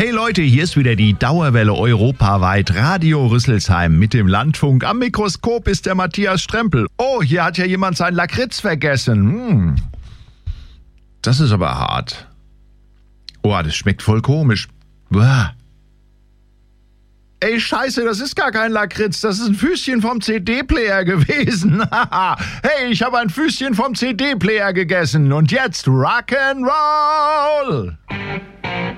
Hey Leute, hier ist wieder die Dauerwelle europaweit Radio Rüsselsheim mit dem Landfunk. Am Mikroskop ist der Matthias Strempel. Oh, hier hat ja jemand sein Lakritz vergessen. Das ist aber hart. Oh, das schmeckt voll komisch. Uah. Ey, scheiße, das ist gar kein Lakritz, das ist ein Füßchen vom CD-Player gewesen. Hey, ich habe ein Füßchen vom CD-Player gegessen und jetzt Rock'n'Roll!